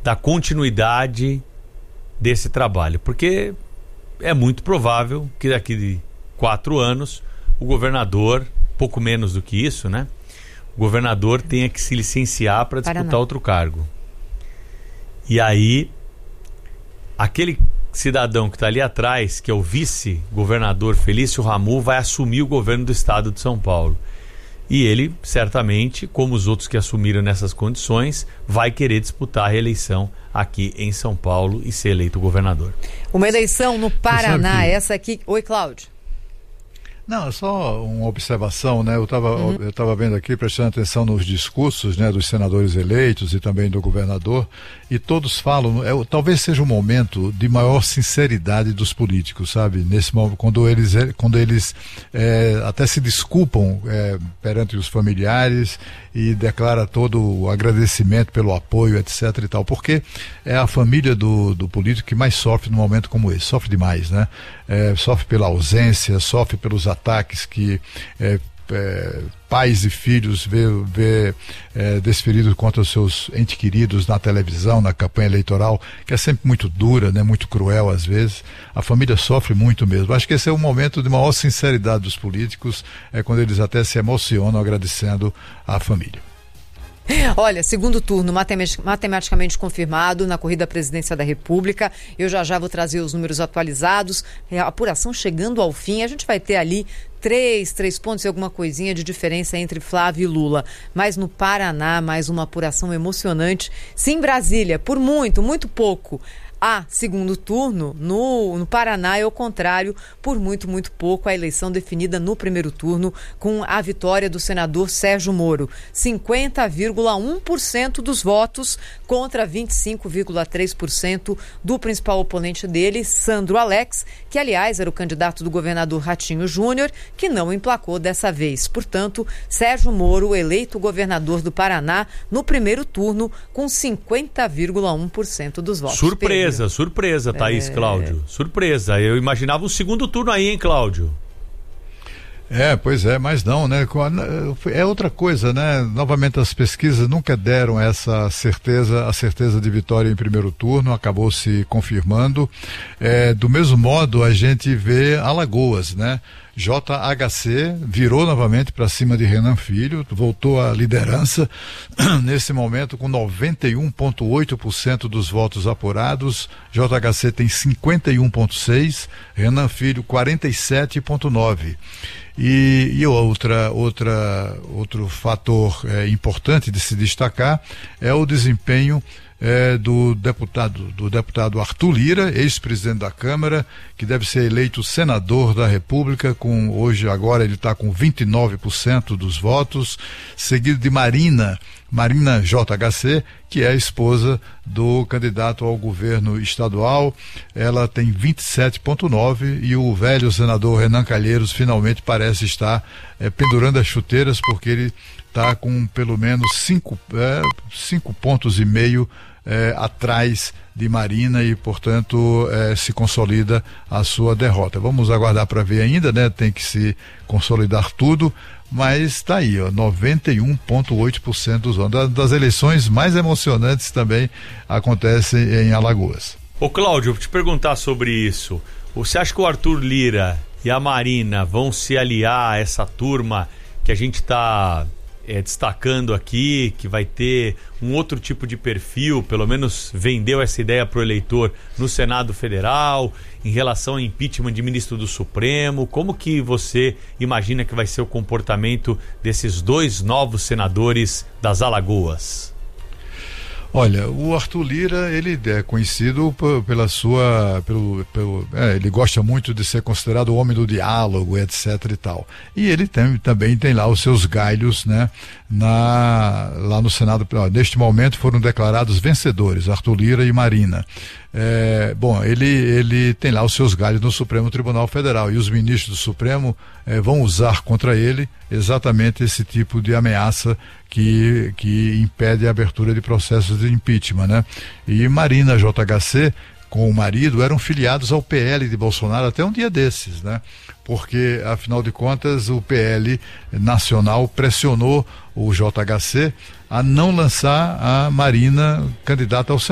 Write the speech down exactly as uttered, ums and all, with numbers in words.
da continuidade desse trabalho, porque é muito provável que daqui de quatro anos o governador, pouco menos do que isso, né? O governador tenha que se licenciar para disputar Paraná. outro cargo. E aí, aquele cidadão que está ali atrás, que é o vice-governador Felício Ramon, vai assumir o governo do estado de São Paulo. E ele, certamente, como os outros que assumiram nessas condições, vai querer disputar a reeleição aqui em São Paulo e ser eleito governador. Uma eleição no Paraná, que... essa aqui... Oi, Cláudio. Não, só uma observação, né? Eu estava uhum. eu estava vendo aqui, prestando atenção nos discursos, né, dos senadores eleitos e também do governador, e todos falam, é, talvez seja um momento de maior sinceridade dos políticos, sabe? Nesse momento, quando eles, quando eles é, até se desculpam é, perante os familiares e declara todo o agradecimento pelo apoio, etc e tal, porque é a família do, do político que mais sofre num momento como esse, sofre demais, né? É, sofre pela ausência, sofre pelos ataques que é, é, pais e filhos vê, vê é, desferidos contra os seus entes queridos na televisão, na campanha eleitoral, que é sempre muito dura, né, muito cruel às vezes. A família sofre muito mesmo. Acho que esse é um momento de maior sinceridade dos políticos, é quando eles até se emocionam agradecendo à família. Olha, segundo turno matematicamente confirmado na corrida à presidência da República. Eu já já vou trazer os números atualizados. A apuração chegando ao fim. A gente vai ter ali três, três pontos e alguma coisinha de diferença entre Flávio e Lula. Mas no Paraná, mais uma apuração emocionante. Sim, Brasília, por muito, muito pouco. A segundo turno, no, no Paraná é o contrário, por muito, muito pouco, a eleição definida no primeiro turno com a vitória do senador Sérgio Moro. cinquenta vírgula um por cento dos votos contra vinte e cinco vírgula três por cento do principal oponente dele, Sandro Alex, que aliás era o candidato do governador Ratinho Júnior, que não emplacou dessa vez. Portanto, Sérgio Moro eleito governador do Paraná no primeiro turno com cinquenta vírgula um por cento dos votos. Surpresa. Surpresa, surpresa, Thaís, é... Cláudio. Surpresa. Eu imaginava um segundo turno aí, hein, Cláudio? É, pois é, mas não, né? É outra coisa, né? Novamente, as pesquisas nunca deram essa certeza, a certeza de vitória em primeiro turno, acabou se confirmando. É, do mesmo modo, a gente vê Alagoas, né? J H C virou novamente para cima de Renan Filho, voltou à liderança nesse momento com noventa e um vírgula oito por cento dos votos apurados. J H C tem cinquenta e um vírgula seis por cento, Renan Filho quarenta e sete vírgula nove por cento. E, e outra, outra, outro fator é, importante de se destacar é o desempenho É, do deputado do deputado Arthur Lira, ex-presidente da Câmara, que deve ser eleito senador da República, com hoje agora ele está com vinte e nove por cento dos votos, seguido de Marina Marina J H C, que é a esposa do candidato ao governo estadual. Ela tem vinte e sete vírgula nove por cento e o velho senador Renan Calheiros finalmente parece estar é, pendurando as chuteiras, porque ele está com pelo menos cinco, é, cinco pontos e meio é, atrás de Marina e, portanto, é, se consolida a sua derrota. Vamos aguardar para ver ainda, né? Tem que se consolidar tudo, mas está aí, ó, noventa e um vírgula oito por cento dos votos. Das eleições mais emocionantes também acontecem em Alagoas. Ô Cláudio, vou te perguntar sobre isso. Você acha que o Arthur Lira e a Marina vão se aliar a essa turma que a gente está é, destacando aqui, que vai ter um outro tipo de perfil, pelo menos vendeu essa ideia para o eleitor no Senado Federal, em relação ao impeachment de ministro do Supremo? Como que você imagina que vai ser o comportamento desses dois novos senadores das Alagoas? Olha, o Arthur Lira, ele é conhecido p- pela sua, pelo, pelo, é, ele gosta muito de ser considerado o homem do diálogo, etc e tal. E ele tem, também tem lá os seus galhos, né, na, lá no Senado. Neste momento foram declarados vencedores, Arthur Lira e Marina. É, bom, ele, ele tem lá os seus galhos no Supremo Tribunal Federal e os ministros do Supremo é, vão usar contra ele exatamente esse tipo de ameaça que, que impede a abertura de processos de impeachment, né? E Marina J H C, com o marido, eram filiados ao P L de Bolsonaro até um dia desses, né? Porque, afinal de contas, o P L nacional pressionou o J H C a não lançar a Marina candidata ao Senado.